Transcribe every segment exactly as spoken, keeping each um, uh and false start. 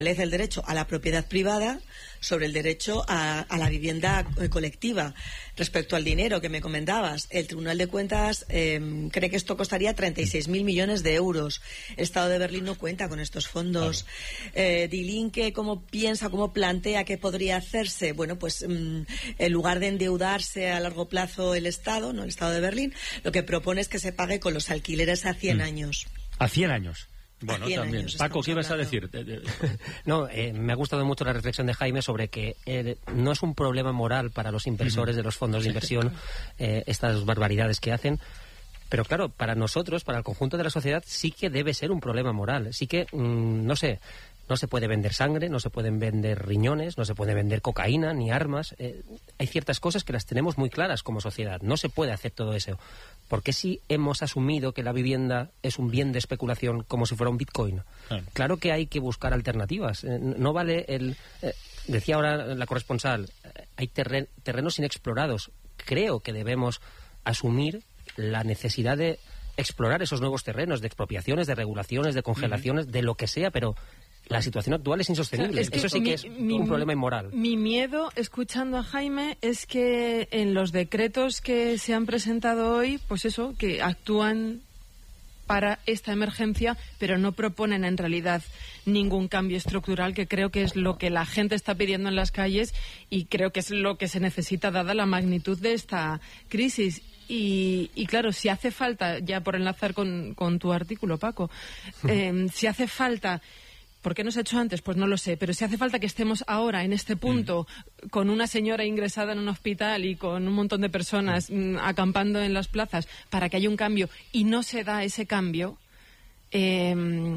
establece el derecho a la propiedad privada sobre el derecho a, a la vivienda colectiva. Respecto al dinero que me comentabas, el Tribunal de Cuentas eh, cree que esto costaría treinta y seis mil millones de euros. El Estado de Berlín no cuenta con estos fondos. Claro. Eh, Die Linke, ¿cómo piensa, cómo plantea que podría hacerse? Bueno, pues mmm, en lugar de endeudarse a largo plazo el Estado, no el Estado de Berlín, lo que propone es que se pague con los alquileres a cien mm. años. ¿A cien años? Bueno, también. Paco, ¿qué ibas a decir? No, eh, me ha gustado mucho la reflexión de Jaime sobre que eh, no es un problema moral para los inversores de los fondos de inversión eh, estas barbaridades que hacen, pero claro, para nosotros, para el conjunto de la sociedad, sí que debe ser un problema moral. Sí que, mmm, no sé, no se puede vender sangre, no se pueden vender riñones, no se puede vender cocaína ni armas. Eh, hay ciertas cosas que las tenemos muy claras como sociedad. No se puede hacer todo eso. ¿Por qué si hemos asumido que la vivienda es un bien de especulación como si fuera un bitcoin? Claro, claro que hay que buscar alternativas. Eh, no vale el... Eh, decía ahora la corresponsal, eh, hay terren terrenos inexplorados. Creo que debemos asumir la necesidad de explorar esos nuevos terrenos, de expropiaciones, de regulaciones, de congelaciones, uh-huh. de lo que sea, pero... La situación actual es insostenible. O sea, es que Eso sí mi, que es mi, un problema inmoral. Mi miedo, escuchando a Jaime, es que en los decretos que se han presentado hoy, pues eso, que actúan para esta emergencia, pero no proponen en realidad ningún cambio estructural, que creo que es lo que la gente está pidiendo en las calles y creo que es lo que se necesita dada la magnitud de esta crisis. Y, y claro, si hace falta, ya por enlazar con, con tu artículo, Paco, eh, si hace falta... ¿Por qué no se ha hecho antes? Pues no lo sé, pero si hace falta que estemos ahora en este punto mm. con una señora ingresada en un hospital y con un montón de personas mm, acampando en las plazas para que haya un cambio y no se da ese cambio, eh,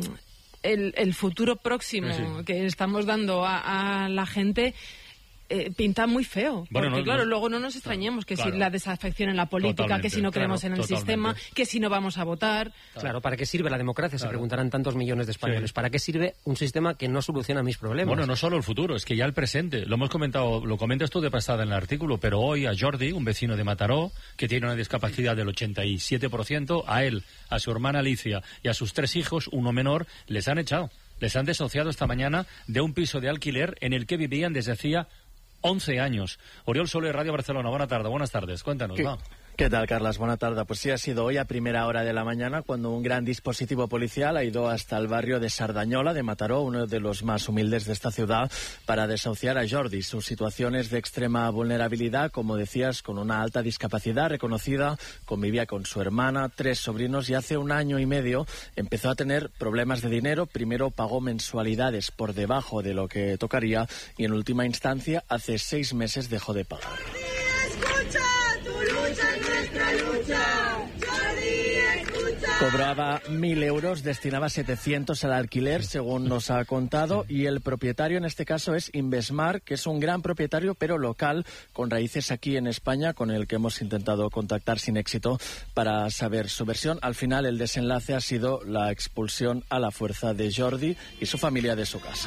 el, el futuro próximo sí, sí. que estamos dando a, a la gente... Eh, pinta muy feo, bueno, porque no, claro, no, luego no nos extrañemos que claro. si la desafección en la política, totalmente, que si no creemos claro, en el totalmente. sistema, que si no vamos a votar. Claro, claro ¿para qué sirve la democracia? Claro. Se preguntarán tantos millones de españoles. Sí. ¿Para qué sirve un sistema que no soluciona mis problemas? Bueno, no solo el futuro, es que ya el presente. Lo hemos comentado, lo comentas tú de pasada en el artículo, pero hoy a Jordi, un vecino de Mataró, que tiene una discapacidad del ochenta y siete por ciento, a él, a su hermana Alicia y a sus tres hijos, uno menor, les han echado. Les han desahuciado esta mañana de un piso de alquiler en el que vivían desde hacía once años. Oriol Soler, Radio Barcelona, buena tarde, buenas tardes, cuéntanos, va. ¿Qué tal, Carlas? Buena tarde. Pues sí, ha sido hoy a primera hora de la mañana cuando un gran dispositivo policial ha ido hasta el barrio de Sardañola de Mataró, uno de los más humildes de esta ciudad, para desahuciar a Jordi. Su situación es de extrema vulnerabilidad, como decías, con una alta discapacidad reconocida, convivía con su hermana, tres sobrinos y hace un año y medio empezó a tener problemas de dinero. Primero pagó mensualidades por debajo de lo que tocaría y en última instancia hace seis meses dejó de pagar. ¡Escucha! ¡Tu lucha es nuestra lucha! ¡Jordi, escucha! Cobraba mil euros, destinaba setecientos al alquiler, según nos ha contado, y el propietario en este caso es Invesmar, que es un gran propietario, pero local, con raíces aquí en España, con el que hemos intentado contactar sin éxito para saber su versión. Al final, el desenlace ha sido la expulsión a la fuerza de Jordi y su familia de su casa.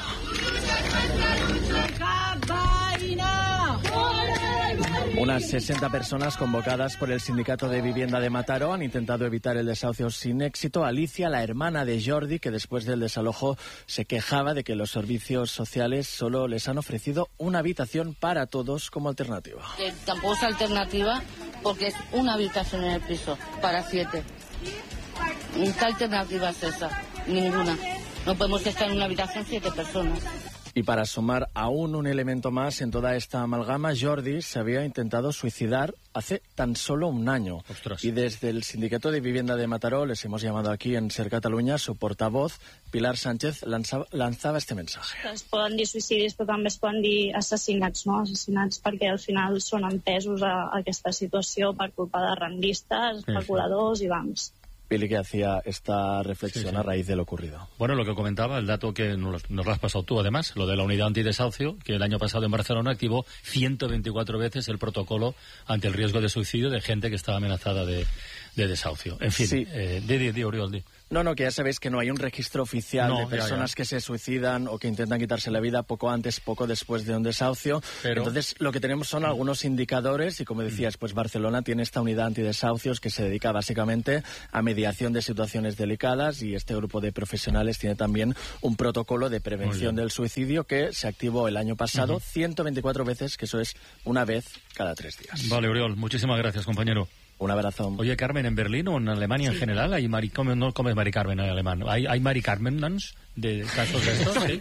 Unas sesenta personas convocadas por el Sindicato de Vivienda de Mataró han intentado evitar el desahucio sin éxito. Alicia, la hermana de Jordi, que después del desalojo se quejaba de que los servicios sociales solo les han ofrecido una habitación para todos como alternativa. Que tampoco es alternativa porque es una habitación en el piso para siete. ¿Qué alternativa es esa? Ninguna. No podemos estar en una habitación siete personas. Y para sumar aún un elemento más en toda esta amalgama, Jordi se había intentado suicidar hace tan solo un año. Ostras. Y desde el Sindicato de Vivienda de Mataró les hemos llamado aquí en Ser Catalunya. Su portavoz, Pilar Sánchez, lanzaba, lanzaba este mensaje. Es poden dir suïcidis, però també es poden dir assassinats, no? Assassinats perquè al final són empesos a, a aquesta situació per culpa de rendistes, especuladors i bancs. Pili, que hacía esta reflexión sí, sí. a raíz de lo ocurrido. Bueno, lo que comentaba, el dato que nos, nos lo has pasado tú además, lo de la unidad antidesahucio, que el año pasado en Barcelona activó ciento veinticuatro veces el protocolo ante el riesgo de suicidio de gente que estaba amenazada de, de desahucio. En fin, sí. eh, di, di, di, Oriol, di. No, no, que ya sabéis que no hay un registro oficial no, de personas ya, ya. que se suicidan o que intentan quitarse la vida poco antes, poco después de un desahucio. Pero... Entonces, lo que tenemos son algunos indicadores y, como decías, pues Barcelona tiene esta unidad antidesahucios que se dedica básicamente a mediación de situaciones delicadas, y este grupo de profesionales tiene también un protocolo de prevención del suicidio que se activó el año pasado uh-huh. ciento veinticuatro veces, que eso es una vez cada tres días. Vale, Oriol, muchísimas gracias, compañero. Un abrazo. Oye, Carmen, ¿en Berlín o en Alemania sí. en general hay Mari, ¿cómo, no, ¿cómo es Mari Carmen en alemán? ¿Hay, hay Mari Carmenans de casos de estos? ¿Sí?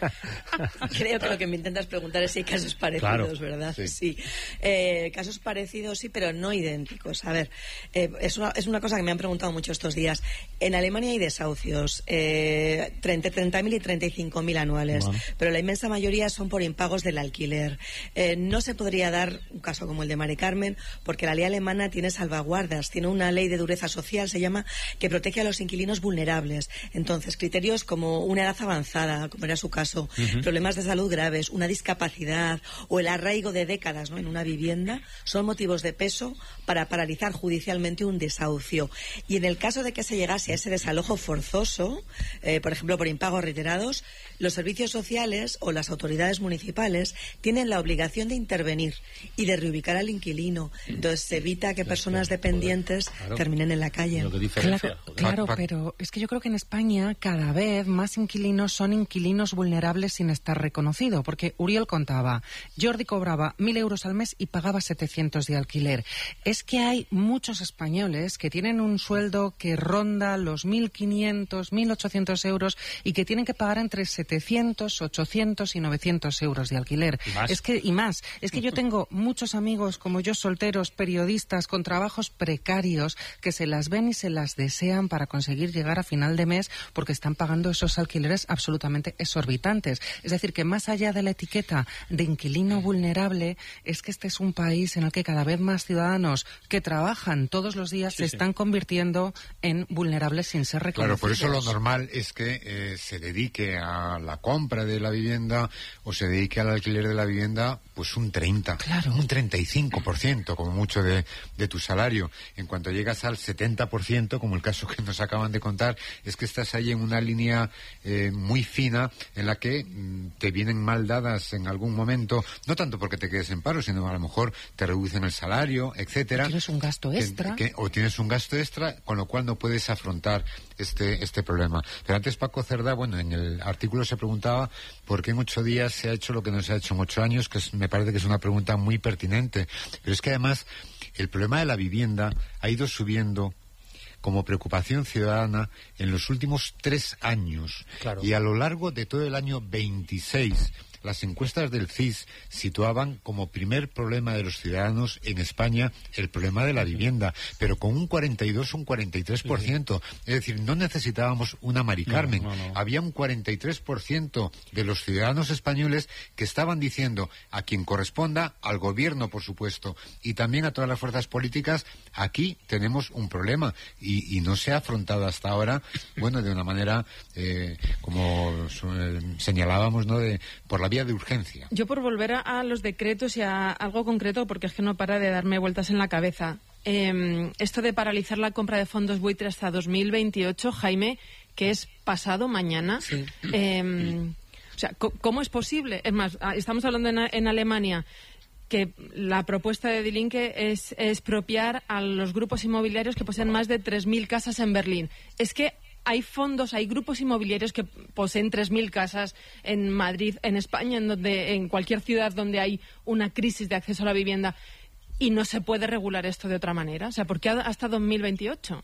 Creo que lo que me intentas preguntar es si hay casos parecidos, claro. ¿verdad? Sí. sí. Eh, casos parecidos, sí, pero no idénticos. A ver, eh, es, una, es una cosa que me han preguntado mucho estos días. En Alemania hay desahucios, eh, treinta mil y treinta y cinco mil anuales, bueno. pero la inmensa mayoría son por impagos del alquiler. Eh, no se podría dar un caso como el de Mari Carmen, porque la ley alemana tiene salvaguardas. Tiene una ley de dureza social, se llama, que protege a los inquilinos vulnerables. Entonces, criterios como una edad avanzada, como era su caso, uh-huh. problemas de salud graves, una discapacidad o el arraigo de décadas, ¿no?, en una vivienda, son motivos de peso para paralizar judicialmente un desahucio. Y en el caso de que se llegase a ese desalojo forzoso, eh, por ejemplo, por impagos reiterados, los servicios sociales o las autoridades municipales tienen la obligación de intervenir y de reubicar al inquilino. Entonces, se evita que personas dependientes claro. terminen en la calle. Claro, claro, pero es que yo creo que en España cada vez más inquilinos son inquilinos vulnerables sin estar reconocido, porque Uriel contaba, Jordi cobraba mil euros al mes y pagaba setecientos de alquiler. Es que hay muchos españoles que tienen un sueldo que ronda los mil quinientos, mil ochocientos euros y que tienen que pagar entre setecientos, ochocientos y novecientos euros de alquiler. ¿Y más? Es que, y más. Es que yo tengo muchos amigos como yo, solteros, periodistas, con trabajos precarios, que se las ven y se las desean para conseguir llegar a final de mes porque están pagando esos alquileres absolutamente exorbitantes. Es decir, que más allá de la etiqueta de inquilino vulnerable, es que este es un país en el que cada vez más ciudadanos que trabajan todos los días sí, se sí. están convirtiendo en vulnerables sin ser reconocidos. Claro, por eso lo normal es que eh, se dedique a la compra de la vivienda o se dedique al alquiler de la vivienda pues un treinta, claro. un treinta y cinco por ciento como mucho de, de tu salario. En cuanto llegas al setenta por ciento, como el caso que nos acaban de contar, es que estás ahí en una línea eh, muy fina en la que mm, te vienen mal dadas en algún momento, no tanto porque te quedes en paro, sino a lo mejor te reducen el salario, etcétera. O tienes un gasto extra. Que, que, o tienes un gasto extra, con lo cual no puedes afrontar este este problema. Pero antes Paco Cerdá, bueno, en el artículo se preguntaba por qué en ocho días se ha hecho lo que no se ha hecho en ocho años, que es, me parece que es una pregunta muy pertinente. Pero es que además el problema de la vivienda ha ido subiendo como preocupación ciudadana en los últimos tres años. Claro. Y a lo largo de todo el año veintiséis, las encuestas del C I S situaban como primer problema de los ciudadanos en España el problema de la vivienda, pero con un cuarenta y dos, un cuarenta y tres por ciento. Es decir, no necesitábamos una Mari Carmen. No, no, no. Había un cuarenta y tres por ciento de los ciudadanos españoles que estaban diciendo a quien corresponda, al gobierno, por supuesto, y también a todas las fuerzas políticas, aquí tenemos un problema y, y no se ha afrontado hasta ahora, bueno, de una manera, eh, como eh, señalábamos, ¿no?, de por la vía de urgencia. Yo, por volver a, a los decretos y a algo concreto, porque es que no para de darme vueltas en la cabeza, eh, esto de paralizar la compra de fondos buitre hasta dos mil veintiocho, Jaime, que es pasado mañana, sí. eh, o sea, ¿cómo es posible? Es más, estamos hablando en, en Alemania, que la propuesta de Die Linke es expropiar a los grupos inmobiliarios que poseen más de tres mil casas en Berlín. Es que hay fondos, hay grupos inmobiliarios que poseen tres mil casas en Madrid, en España, en donde en cualquier ciudad donde hay una crisis de acceso a la vivienda, y no se puede regular esto de otra manera. O sea, ¿por qué hasta dos mil veintiocho?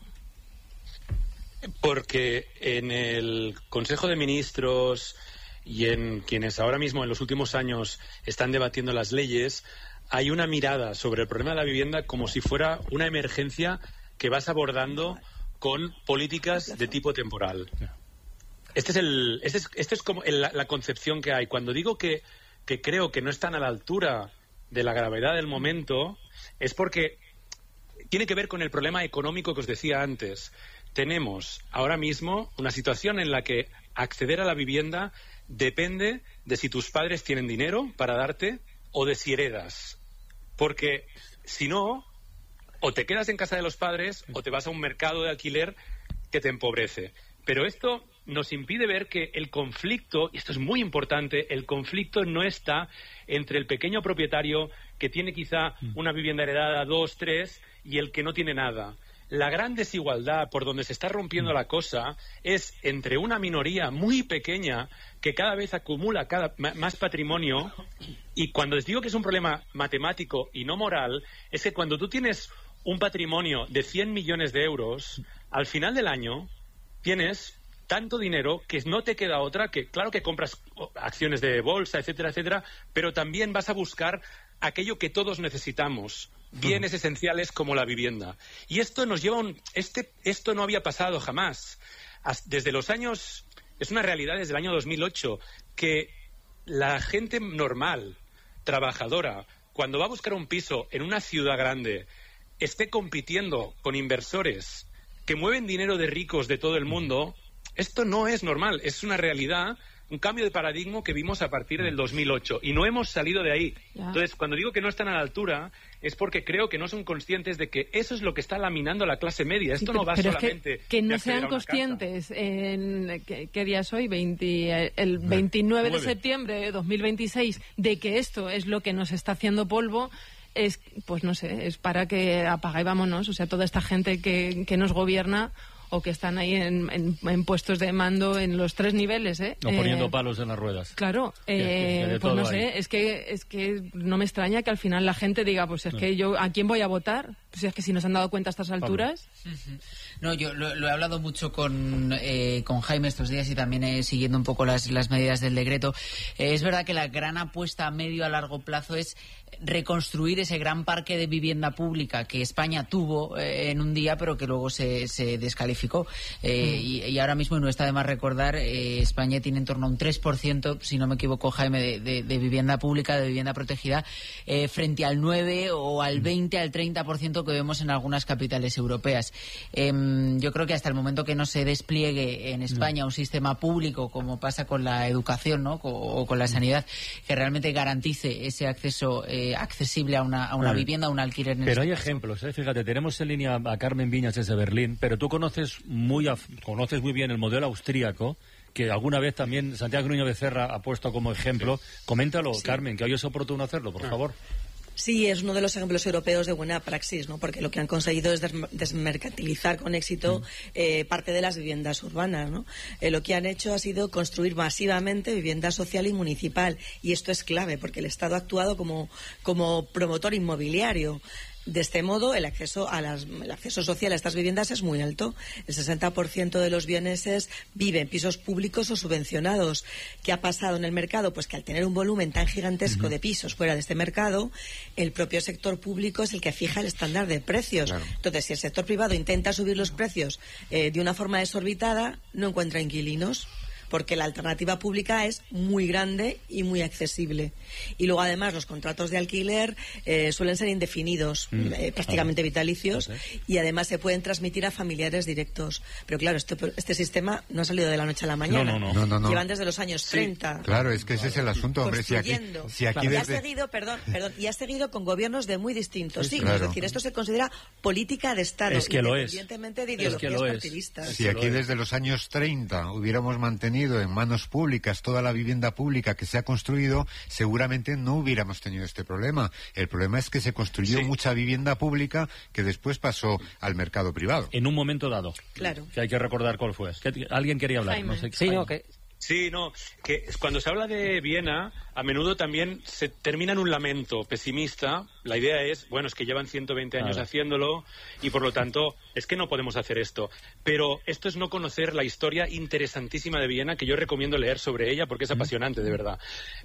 Porque en el Consejo de Ministros y en quienes ahora mismo en los últimos años están debatiendo las leyes, hay una mirada sobre el problema de la vivienda como si fuera una emergencia que vas abordando con políticas de tipo temporal. Este es el, este es, este es como el, la, la concepción que hay. Cuando digo que, que creo que no están a la altura de la gravedad del momento, es porque tiene que ver con el problema económico que os decía antes. Tenemos ahora mismo una situación en la que acceder a la vivienda depende de si tus padres tienen dinero para darte o de si heredas. Porque si no, o te quedas en casa de los padres o te vas a un mercado de alquiler que te empobrece. Pero esto nos impide ver que el conflicto, y esto es muy importante, el conflicto no está entre el pequeño propietario que tiene quizá una vivienda heredada, dos, tres, y el que no tiene nada. La gran desigualdad por donde se está rompiendo la cosa es entre una minoría muy pequeña que cada vez acumula cada, más patrimonio, y cuando les digo que es un problema matemático y no moral, es que cuando tú tienes un patrimonio de cien millones de euros, al final del año tienes tanto dinero que no te queda otra que, claro que compras acciones de bolsa, etcétera, etcétera, pero también vas a buscar aquello que todos necesitamos, bienes esenciales como la vivienda. Y esto nos lleva a un... Este, esto no había pasado jamás. Desde los años... Es una realidad desde el año dos mil ocho que la gente normal, trabajadora, cuando va a buscar un piso en una ciudad grande, esté compitiendo con inversores que mueven dinero de ricos de todo el mundo. Esto no es normal, es una realidad, un cambio de paradigma que vimos a partir del dos mil ocho y no hemos salido de ahí. Ya. Entonces, cuando digo que no están a la altura, es porque creo que no son conscientes de que eso es lo que está laminando la clase media. Esto sí, pero, no va pero solamente... Es que, que no sean conscientes en... ¿qué, ¿Qué día es hoy? veinte, el veintinueve de septiembre de dos mil veintiséis, de que esto es lo que nos está haciendo polvo. Es, pues no sé, es para que apaga y vámonos. O sea, toda esta gente que, que nos gobierna o que están ahí en, en, en puestos de mando en los tres niveles, ¿eh? O poniendo eh, palos en las ruedas. Claro, eh, que, que pues no sé, ahí. es que es que no me extraña que al final la gente diga, pues es no. que yo, ¿a quién voy a votar? Pues es que si nos han dado cuenta a estas alturas... Uh-huh. No, yo lo, lo he hablado mucho con, eh, con Jaime estos días y también eh, siguiendo un poco las, las medidas del decreto. Eh, es verdad que la gran apuesta a medio a largo plazo es reconstruir ese gran parque de vivienda pública que España tuvo eh, en un día, pero que luego se, se descalificó. Eh, mm. y, y ahora mismo, y no está de más recordar, eh, España tiene en torno a un tres por ciento, si no me equivoco, Jaime, de, de, de vivienda pública, de vivienda protegida, eh, frente al nueve o al veinte, al treinta por ciento que vemos en algunas capitales europeas. Eh, yo creo que hasta el momento que no se despliegue en España un sistema público, como pasa con la educación, ¿no? o, o con la sanidad, que realmente garantice ese acceso eh, accesible a una, a una bueno, vivienda, a un alquiler. En pero hay caso. ejemplos, ¿eh? Fíjate, tenemos en línea a Carmen Viñas desde Berlín, pero tú conoces muy, a, conoces muy bien el modelo austríaco, que alguna vez también Santiago Nuño Becerra ha puesto como ejemplo. Coméntalo, sí. Carmen, que hoy es oportuno hacerlo, por ah. favor. Sí, es uno de los ejemplos europeos de buena praxis, ¿no? Porque lo que han conseguido es desmercantilizar con éxito mm. eh, parte de las viviendas urbanas, ¿no? Eh, lo que han hecho ha sido construir masivamente vivienda social y municipal, y esto es clave porque el Estado ha actuado como, como promotor inmobiliario. De este modo, el acceso a las, el acceso social a estas viviendas es muy alto. El sesenta por ciento de los vieneses vive en pisos públicos o subvencionados. ¿Qué ha pasado en el mercado? Pues que al tener un volumen tan gigantesco uh-huh. de pisos fuera de este mercado, el propio sector público es el que fija el estándar de precios. Claro. Entonces, si el sector privado intenta subir los precios eh, de una forma desorbitada, no encuentra inquilinos, porque la alternativa pública es muy grande y muy accesible. Y luego, además, los contratos de alquiler eh, suelen ser indefinidos, mm. eh, prácticamente ah, vitalicios, okay. y además se pueden transmitir a familiares directos. Pero claro, este, este sistema no ha salido de la noche a la mañana. No, no, no. no, no, no. Llevan desde los años sí, treinta. Claro, es que ese es el asunto, hombre. Si aquí, si aquí claro. desde... y, ha seguido, perdón, perdón, y ha seguido con gobiernos de muy distintos sí, signos. claro. Es decir, esto se considera política de Estado, es que independientemente lo es. de ideologías es que partidistas. Si aquí desde los años treinta hubiéramos mantenido en manos públicas toda la vivienda pública que se ha construido, seguramente no hubiéramos tenido este problema. El problema es que se construyó sí. mucha vivienda pública que después pasó al mercado privado. En un momento dado. Claro. Que hay que recordar cuál fue. ¿Alguien quería hablar? No sé, sí, no, que... Sí, no, que cuando se habla de Viena, a menudo también se termina en un lamento pesimista. La idea es, bueno, es que llevan ciento veinte años claro. haciéndolo y por lo tanto es que no podemos hacer esto. Pero esto es no conocer la historia interesantísima de Viena, que yo recomiendo leer sobre ella porque es apasionante, de verdad.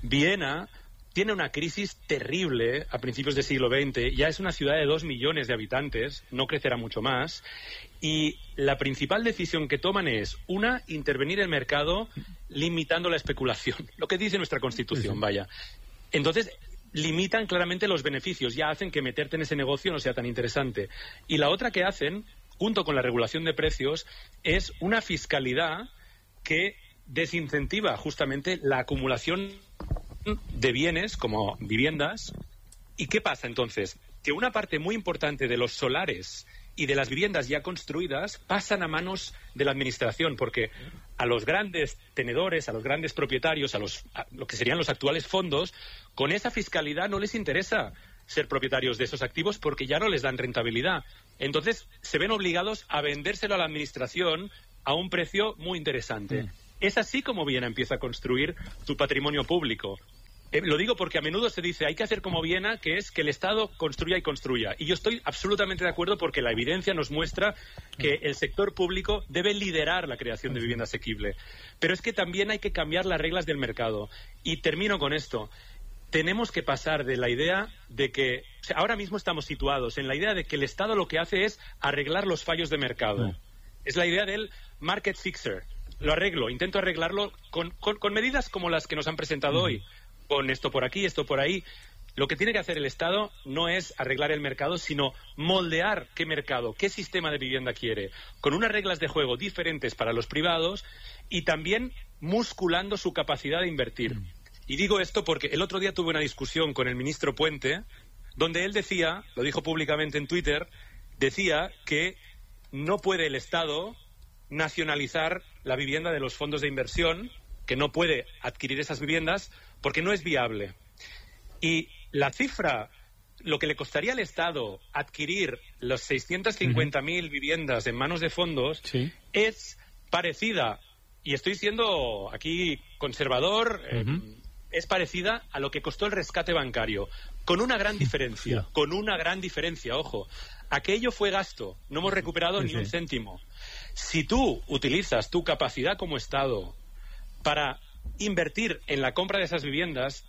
Viena tiene una crisis terrible a principios del siglo veinte, ya es una ciudad de dos millones de habitantes, no crecerá mucho más, y la principal decisión que toman es, una, intervenir el mercado limitando la especulación, lo que dice nuestra Constitución, sí, sí. vaya. Entonces, limitan claramente los beneficios, ya hacen que meterte en ese negocio no sea tan interesante. Y la otra que hacen, junto con la regulación de precios, es una fiscalidad que desincentiva justamente la acumulación de bienes como viviendas. ¿Y qué pasa entonces? que una parte muy importante de los solares y de las viviendas ya construidas pasan a manos de la administración, porque a los grandes tenedores, a los grandes propietarios, a los a lo que serían los actuales fondos, con esa fiscalidad no les interesa ser propietarios de esos activos porque ya no les dan rentabilidad. Entonces se ven obligados a vendérselo a la administración a un precio muy interesante. Mm. Es así como Viena empieza a construir su patrimonio público. Eh, lo digo porque a menudo se dice hay que hacer como Viena, que es que el Estado construya y construya. Y yo estoy absolutamente de acuerdo porque la evidencia nos muestra que el sector público debe liderar la creación de vivienda asequible. Pero es que también hay que cambiar las reglas del mercado. Y termino con esto. Tenemos que pasar de la idea de que... O sea, ahora mismo estamos situados en la idea de que el Estado lo que hace es arreglar los fallos de mercado. Mm. Es la idea del market fixer. Lo arreglo, intento arreglarlo con, con, con medidas como las que nos han presentado mm. hoy. Con esto por aquí, esto por ahí. Lo que tiene que hacer el Estado no es arreglar el mercado, sino moldear qué mercado, qué sistema de vivienda quiere, con unas reglas de juego diferentes para los privados y también musculando su capacidad de invertir. Mm. Y digo esto porque el otro día tuve una discusión con el ministro Puente, donde él decía, lo dijo públicamente en Twitter, decía que no puede el Estado nacionalizar la vivienda de los fondos de inversión, que no puede adquirir esas viviendas porque no es viable. Y la cifra, lo que le costaría al Estado adquirir las seiscientas cincuenta mil uh-huh. viviendas en manos de fondos, sí. es parecida, y estoy siendo aquí conservador, uh-huh. eh, es parecida a lo que costó el rescate bancario, con una gran diferencia, yeah. con una gran diferencia, ojo. Aquello fue gasto, no hemos recuperado sí, ni sí. un céntimo. Si tú utilizas tu capacidad como Estado para invertir en la compra de esas viviendas,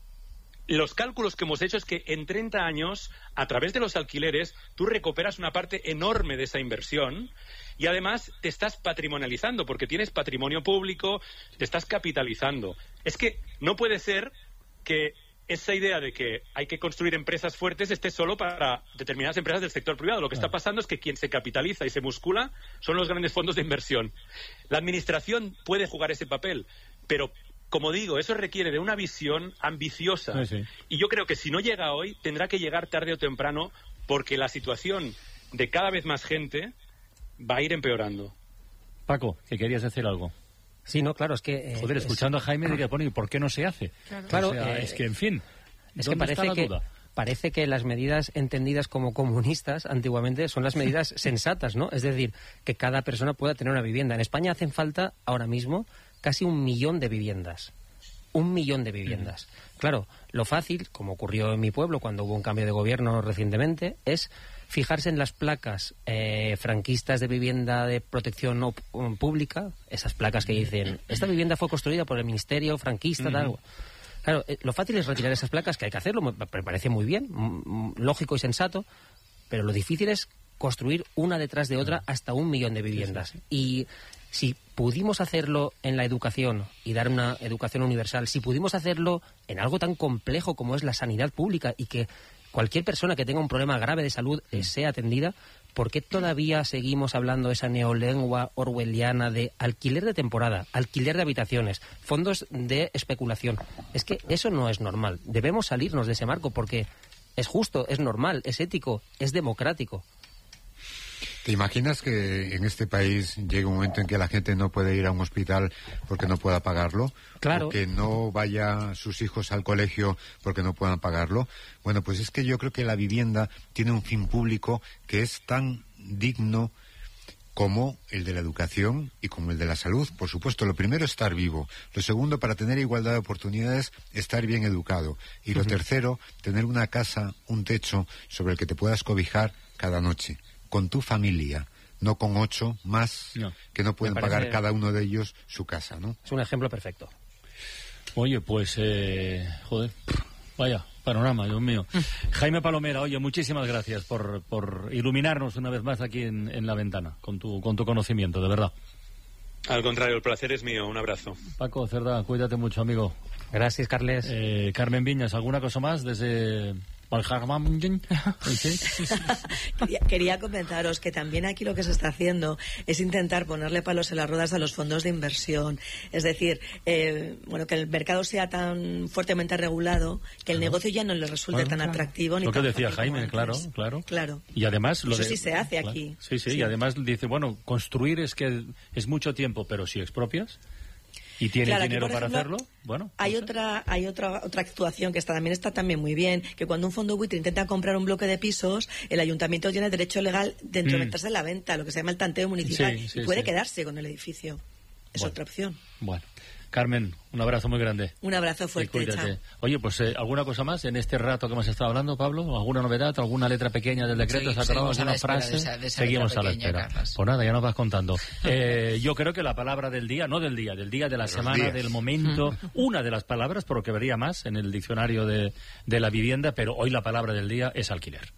los cálculos que hemos hecho es que en treinta años, a través de los alquileres, tú recuperas una parte enorme de esa inversión y además te estás patrimonializando porque tienes patrimonio público, te estás capitalizando. Es que no puede ser que esa idea de que hay que construir empresas fuertes esté solo para determinadas empresas del sector privado. Lo que está pasando es que quien se capitaliza y se muscula son los grandes fondos de inversión. La administración puede jugar ese papel, pero como digo, eso requiere de una visión ambiciosa. Sí, sí. Y yo creo que si no llega hoy, tendrá que llegar tarde o temprano, porque la situación de cada vez más gente va a ir empeorando. Paco, que querías decir algo. Sí, no, claro, es que... Eh, Joder, escuchando es... a Jaime diría, bueno, ¿y por qué no se hace? Claro, claro o sea, eh, es que, en fin, es que parece que, parece que las medidas entendidas como comunistas antiguamente son las medidas sensatas, ¿no? Es decir, que cada persona pueda tener una vivienda. En España hacen falta, ahora mismo, casi un millón de viviendas. Un millón de viviendas. Mm. Claro, lo fácil, como ocurrió en mi pueblo cuando hubo un cambio de gobierno recientemente, es fijarse en las placas eh, franquistas de vivienda de protección no, um, pública, esas placas que dicen, esta vivienda fue construida por el ministerio franquista, mm. tal. Claro, eh, lo fácil es retirar esas placas, que hay que hacerlo, me, me parece muy bien, m- lógico y sensato, pero lo difícil es construir una detrás de otra hasta un millón de viviendas. Sí, sí, sí. Y si pudimos hacerlo en la educación y dar una educación universal, si pudimos hacerlo en algo tan complejo como es la sanidad pública y que cualquier persona que tenga un problema grave de salud eh, sea atendida, ¿por qué todavía seguimos hablando esa neolengua orwelliana de alquiler de temporada, alquiler de habitaciones, fondos de especulación? Es que eso no es normal. Debemos salirnos de ese marco porque es justo, es normal, es ético, es democrático. ¿Te imaginas que en este país llegue un momento en que la gente no puede ir a un hospital porque no pueda pagarlo? Claro. O que no vaya sus hijos al colegio porque no puedan pagarlo. Bueno, pues es que yo creo que la vivienda tiene un fin público que es tan digno como el de la educación y como el de la salud. Por supuesto, lo primero, estar vivo. Lo segundo, para tener igualdad de oportunidades, estar bien educado. Y lo uh-huh. tercero, tener una casa, un techo sobre el que te puedas cobijar cada noche. Con tu familia, no con ocho más no, que no pueden pagar cada uno de ellos su casa, ¿no? Es un ejemplo perfecto. Oye, pues, eh, joder, vaya panorama, Dios mío. Jaime Palomera, oye, muchísimas gracias por, por iluminarnos una vez más aquí en, en La Ventana, con tu, con tu conocimiento, de verdad. Al contrario, el placer es mío, un abrazo. Paco Cerdá, cuídate mucho, amigo. Gracias, Carles. Eh, Carmen Viñas, ¿alguna cosa más desde... quería, quería comentaros que también aquí lo que se está haciendo es intentar ponerle palos en las ruedas a los fondos de inversión. Es decir, eh, bueno, que el mercado sea tan fuertemente regulado que el claro. negocio ya no le resulte bueno, tan claro. atractivo. Ni lo que tan decía Jaime, claro, claro. Claro. Y además... Lo Eso de, sí se hace claro, aquí. Sí, sí, sí, y además dice, bueno, construir es que es mucho tiempo, pero si expropias... ¿Y tienes claro, dinero aquí, para ejemplo, hacerlo? Bueno, hay no sé. otra hay otra otra actuación que está, también está también muy bien, que cuando un fondo buitre intenta comprar un bloque de pisos, el ayuntamiento tiene derecho legal de entrometerse mm. en la venta, lo que se llama el tanteo municipal, sí, sí, y puede sí. quedarse con el edificio. Es bueno. otra opción. Bueno. Carmen, un abrazo muy grande. Un abrazo fuerte, chao. Oye, pues eh, ¿alguna cosa más en este rato que hemos estado hablando, Pablo? ¿Alguna novedad? ¿Alguna letra pequeña del decreto? Sí, ¿Se ha acordado alguna frase? De esa, de esa seguimos a la pequeña, espera. Carlos. Pues nada, ya nos vas contando. Eh, yo creo que la palabra del día, no del día, del día, de la de semana, días. Del momento, una de las palabras, porque vería más en el diccionario de, de la vivienda, pero hoy la palabra del día es alquiler.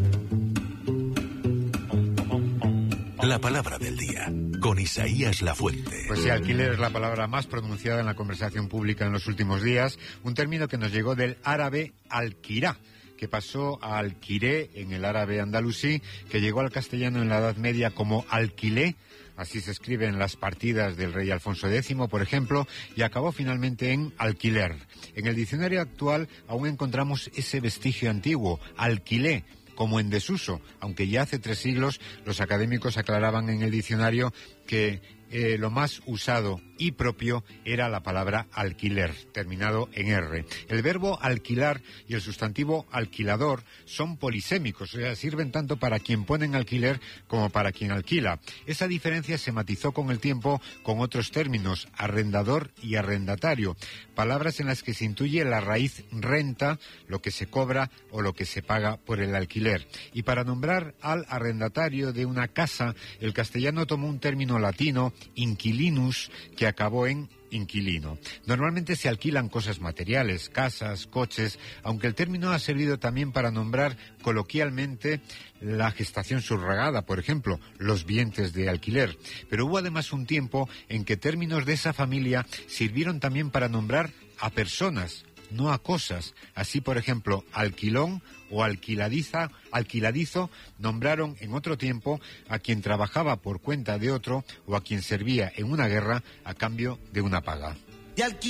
La palabra del día, con Isaías Lafuente. Pues sí, alquiler es la palabra más pronunciada en la conversación pública en los últimos días, un término que nos llegó del árabe alquirá, que pasó a alquiré en el árabe andalusí, que llegó al castellano en la Edad Media como alquilé, así se escribe en las partidas del rey Alfonso X, por ejemplo, y acabó finalmente en alquiler. En el diccionario actual aún encontramos ese vestigio antiguo, alquilé, como en desuso, aunque ya hace tres siglos los académicos aclaraban en el diccionario que eh, lo más usado y propio era la palabra alquiler, terminado en R. El verbo alquilar y el sustantivo alquilador son polisémicos, o sea, sirven tanto para quien pone en alquiler como para quien alquila. Esa diferencia se matizó con el tiempo con otros términos, arrendador y arrendatario, palabras en las que se intuye la raíz renta, lo que se cobra o lo que se paga por el alquiler. Y para nombrar al arrendatario de una casa, el castellano tomó un término latino, inquilinus, que acabó en inquilino. Normalmente se alquilan cosas materiales, casas, coches, aunque el término ha servido también para nombrar coloquialmente la gestación subrogada, por ejemplo, los vientres de alquiler. Pero hubo además un tiempo en que términos de esa familia sirvieron también para nombrar a personas, no a cosas. Así, por ejemplo, alquilón o alquiladiza, alquiladizo nombraron en otro tiempo a quien trabajaba por cuenta de otro o a quien servía en una guerra a cambio de una paga.